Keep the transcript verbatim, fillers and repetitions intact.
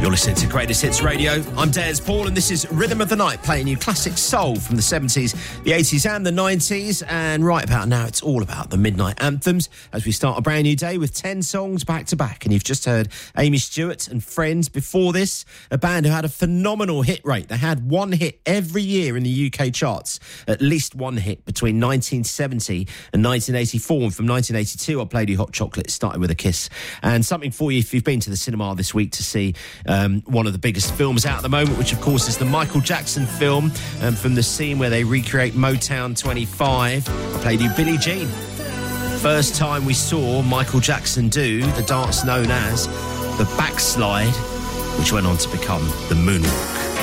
You're listening to Greatest Hits Radio. I'm Des Paul, and this is Rhythm of the Night, playing you classic soul from the seventies, the eighties and the nineties. And right about now, it's all about the midnight anthems as we start a brand new day with ten songs back to back. And you've just heard Amy Stewart and Friends. Before this, a band who had a phenomenal hit rate. They had one hit every year in the U K charts, at least one hit between nineteen seventy and nineteen eighty-four. And from nineteen eighty-two, I played you Hot Chocolate, Started With a Kiss. And something for you if you've been to the cinema this week to see Um, one of the biggest films out at the moment, which of course is the Michael Jackson film, um, from the scene where they recreate Motown twenty-five. I played you Billie Jean. First time we saw Michael Jackson do the dance known as the backslide, which went on to become the moonwalk.